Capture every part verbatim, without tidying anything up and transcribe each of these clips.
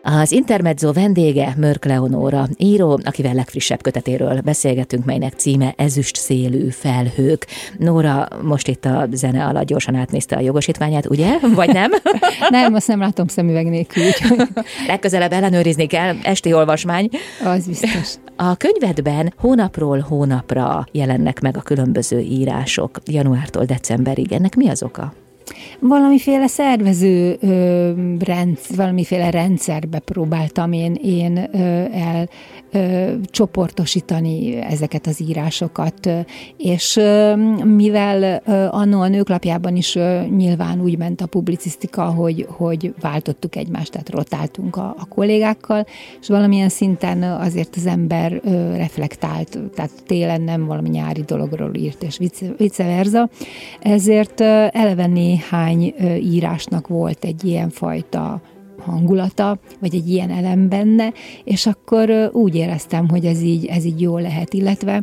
Az Intermezzo vendége Mörk Leonóra, író, akivel legfrissebb kötetéről beszélgetünk, melynek címe Ezüst szélű felhők. Nóra most itt a zene alatt gyorsan átnézte a jogosítványát, ugye? Vagy nem? Nem, azt nem látom szemüveg nélkül. Legközelebb ellenőrizni kell, esti olvasmány. Az biztos. A könyvedben hónapról hónapra jelennek meg a különböző írások, januártól decemberig. Ennek mi az oka? Valamiféle szervező ö, rendsz, valamiféle rendszerbe próbáltam én, én ö, el ö, csoportosítani ezeket az írásokat, és ö, mivel ö, anno a Nőklapjában is ö, nyilván úgy ment a publicisztika, hogy, hogy váltottuk egymást, tehát rotáltunk a, a kollégákkal, és valamilyen szinten azért az ember ö, reflektált, tehát télen nem valami nyári dologról írt, és vice, vice versa, ezért ö, eleve néhány írásnak volt egy ilyen fajta hangulata, vagy egy ilyen elem benne, és akkor úgy éreztem, hogy ez így, ez így jól lehet, illetve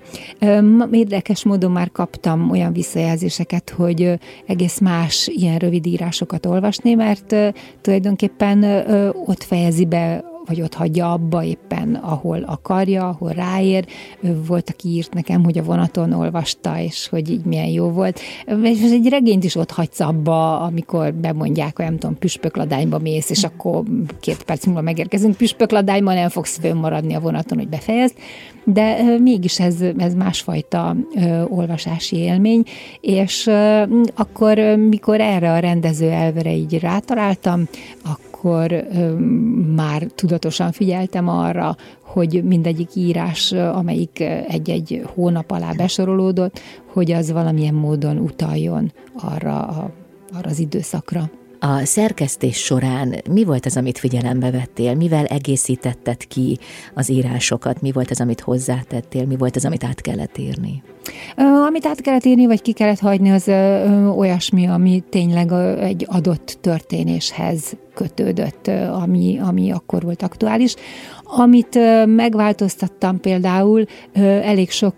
érdekes módon már kaptam olyan visszajelzéseket, hogy egész más ilyen rövid írásokat olvasni, mert tulajdonképpen ott fejezi be, vagy ott hagyja abba éppen, ahol akarja, ahol ráér. Volt, aki írt nekem, hogy a vonaton olvasta, és hogy így milyen jó volt. És egy regényt is ott hagysz abba, amikor bemondják, hogy nem tudom, püspökladányba mész, és akkor két perc múlva megérkezünk püspökladányba, nem fogsz fönnmaradni a vonaton, hogy befejezd. De mégis ez, ez másfajta ö, olvasási élmény, és ö, akkor, mikor erre a rendező elvere így rátaláltam, akkor ö, már tudatosan figyeltem arra, hogy mindegyik írás, amelyik egy-egy hónap alá besorolódott, hogy az valamilyen módon utaljon arra, a, arra az időszakra. A szerkesztés során mi volt az, amit figyelembe vettél? Mivel egészítetted ki az írásokat? Mi volt az, amit hozzátettél? Mi volt az, amit át kellett írni? Amit át kellett írni, vagy ki kellett hagyni, az olyasmi, ami tényleg egy adott történéshez kötődött, ami, ami akkor volt aktuális. Amit megváltoztattam például, elég sok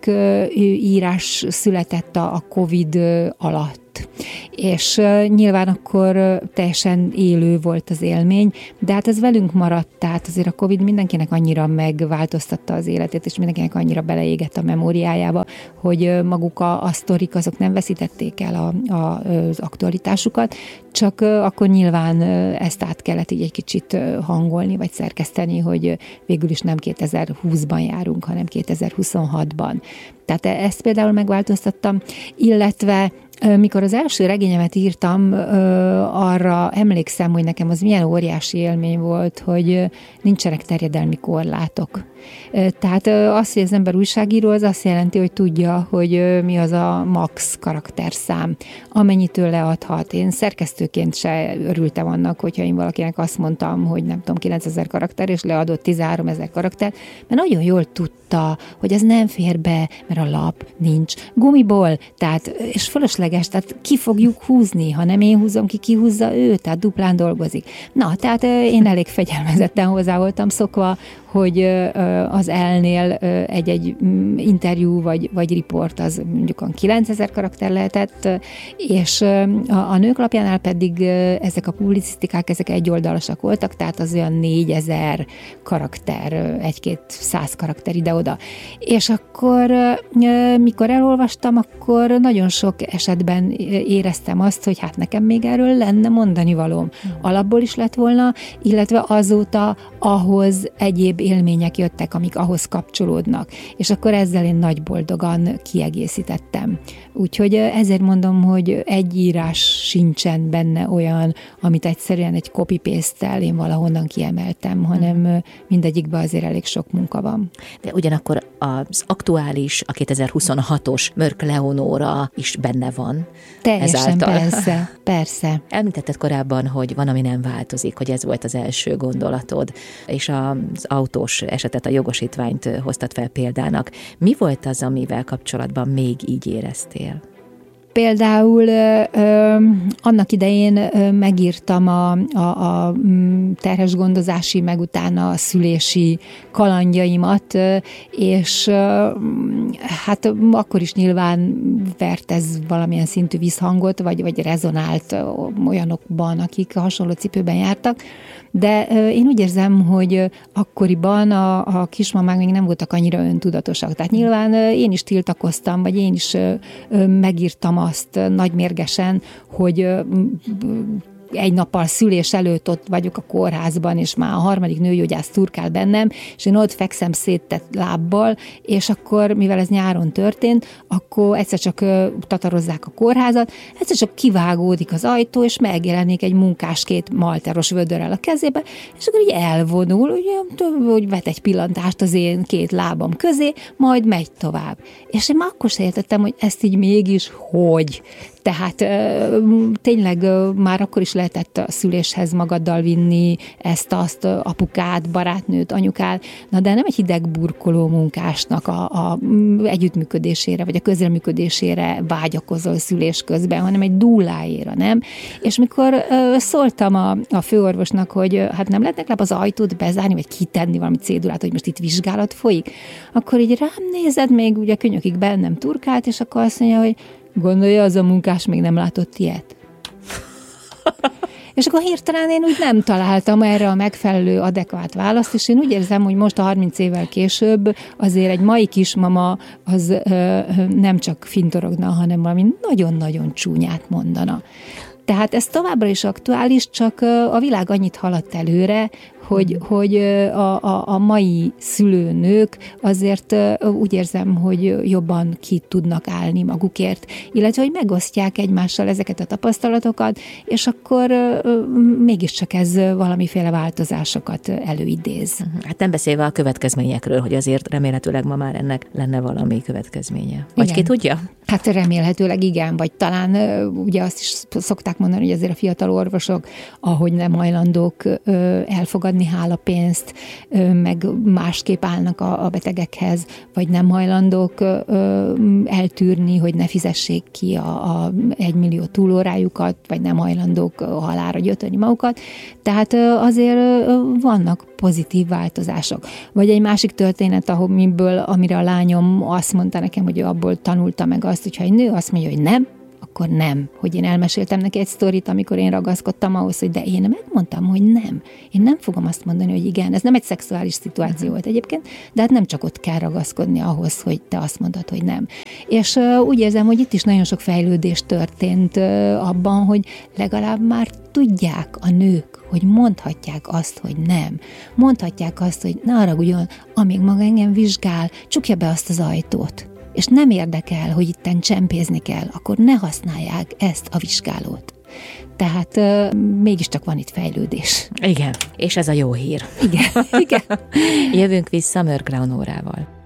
írás született a Covid alatt, és uh, nyilván akkor uh, teljesen élő volt az élmény, de hát ez velünk maradt, tehát azért a Covid mindenkinek annyira megváltoztatta az életét, és mindenkinek annyira beleégett a memóriájába, hogy uh, maguk a, a sztorik azok nem veszítették el a, a, az aktualitásukat, csak uh, akkor nyilván uh, ezt át kellett így egy kicsit uh, hangolni, vagy szerkeszteni, hogy uh, végül is nem kétezer-húszban járunk, hanem kétezer-huszonhatban. Tehát ezt például megváltoztattam, illetve mikor az első regényemet írtam, arra emlékszem, hogy nekem az milyen óriási élmény volt, hogy nincsenek terjedelmi korlátok. Tehát az, hogy az ember újságíró, az azt jelenti, hogy tudja, hogy mi az a max karakterszám, amennyitől leadhat. Én szerkesztőként se örültem annak, hogyha én valakinek azt mondtam, hogy nem tudom, kilencezer karakter, és leadott tizenháromezer karakter, mert nagyon jól tudta, hogy ez nem fér be, mert a lap nincs gumiból, tehát, és fölösleges, tehát ki fogjuk húzni, ha nem én húzom ki, ki húzza ő, tehát duplán dolgozik. Na, tehát én elég fegyelmezetten hozzá voltam szokva, hogy az elnél egy-egy interjú vagy, vagy riport az mondjuk a kilencezer karakter lehetett, és a, a Nőklapjánál pedig ezek a publicisztikák, ezek egyoldalasak voltak, tehát az olyan négyezer karakter, egy-két száz karakter ide-oda. És akkor, mikor elolvastam, akkor nagyon sok esetben éreztem azt, hogy hát nekem még erről lenne mondani valóm. Alapból is lett volna, illetve azóta ahhoz egyéb élmények jöttek, amik ahhoz kapcsolódnak. És akkor ezzel én nagy boldogan kiegészítettem. Úgyhogy ezért mondom, hogy egy írás sincsen benne olyan, amit egyszerűen egy copy-paste-tel én valahonnan kiemeltem, hanem mindegyikben azért elég sok munka van. De ugyanakkor az aktuális, a kétezer-huszonhatos Mörk Leonóra is benne van. Teljesen, ezáltal. persze, persze. Említetted korábban, hogy van, ami nem változik, hogy ez volt az első gondolatod, és az autós esetet, a jogosítványt hoztad fel példának. Mi volt az, amivel kapcsolatban még így éreztél? Például ö, ö, annak idején ö, megírtam a, a, a terhes gondozási, meg utána a szülési kalandjaimat, ö, és ö, hát akkor is nyilván vert ez valamilyen szintű visszhangot, vagy, vagy rezonált olyanokban, akik hasonló cipőben jártak, de én úgy érzem, hogy akkoriban a, a kismamák még nem voltak annyira öntudatosak. Tehát nyilván én is tiltakoztam, vagy én is megírtam azt nagymérgesen, hogy egy nappal szülés előtt ott vagyok a kórházban, és már a harmadik nőgyógyász turkál bennem, és én ott fekszem széttett lábbal, és akkor, mivel ez nyáron történt, akkor egyszer csak tatarozzák a kórházat, egyszer csak kivágódik az ajtó, és megjelenik egy munkás két malteros vödörrel a kezébe, és akkor így elvonul, ugye, hogy vet egy pillantást az én két lábam közé, majd megy tovább. És én már akkor se értettem, hogy ezt így mégis hogy. Tehát tényleg már akkor is lehetett a szüléshez magaddal vinni ezt-azt, apukát, barátnőt, anyukát, na de nem egy hideg burkoló munkásnak a, a együttműködésére, vagy a közreműködésére vágyakozol szülés közben, hanem egy dúláéra, nem? És mikor szóltam a, a főorvosnak, hogy hát nem lehetnek le az ajtót bezárni, vagy kitenni valami cédulát, hogy most itt vizsgálat folyik, akkor így rám nézed, még ugye könyökig bennem turkált, és akkor azt mondja, hogy gondolja, az a munkás még nem látott ilyet. És akkor hirtelen én úgy nem találtam erre a megfelelő, adekvát választ, és én úgy érzem, hogy most a harminc évvel később azért egy mai kismama az ö, nem csak fintorogna, hanem valami nagyon-nagyon csúnyát mondana. Tehát ez továbbra is aktuális, csak a világ annyit haladt előre, hogy, hogy a, a, a mai szülőnők azért úgy érzem, hogy jobban ki tudnak állni magukért, illetve hogy megosztják egymással ezeket a tapasztalatokat, és akkor mégiscsak ez valamiféle változásokat előidéz. Hát nem beszélve a következményekről, hogy azért remélhetőleg ma már ennek lenne valami következménye. Vagy igen. Ki tudja? Hát remélhetőleg igen, vagy talán ugye azt is szokták mondani, hogy azért a fiatal orvosok, ahogy nem hajlandók elfogadni hálapénzt, meg másképp állnak a, a betegekhez, vagy nem hajlandók eltűrni, hogy ne fizessék ki a, a egymillió túlórájukat, vagy nem hajlandók halálra gyötörni magukat. Tehát azért vannak pozitív változások. Vagy egy másik történet, ahol miből, amire a lányom azt mondta nekem, hogy ő abból tanulta meg azt, hogyha egy nő azt mondja, hogy nem, akkor nem. Hogy én elmeséltem neki egy sztorit, amikor én ragaszkodtam ahhoz, hogy de én megmondtam, hogy nem. Én nem fogom azt mondani, hogy igen. Ez nem egy szexuális szituáció volt egyébként, de hát nem csak ott kell ragaszkodni ahhoz, hogy te azt mondod, hogy nem. És uh, úgy érzem, hogy itt is nagyon sok fejlődés történt uh, abban, hogy legalább már tudják a nők, hogy mondhatják azt, hogy nem. Mondhatják azt, hogy ne haragudjon, amíg maga engem vizsgál, csukja be azt az ajtót. És nem érdekel, hogy itten csempézni kell, akkor ne használják ezt a vizsgálót. Tehát uh, mégiscsak van itt fejlődés. Igen, és ez a jó hír. Igen, igen. Jövünk vissza Mörk Leonórával.